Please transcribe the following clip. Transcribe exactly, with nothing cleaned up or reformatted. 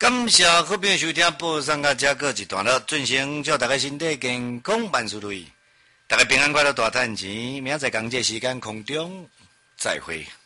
感谢好朋友收听播送到这个一段落，进行祝大家身体健康，万事如意，大家平安快乐，大赚钱。明仔载同这时间空中再会。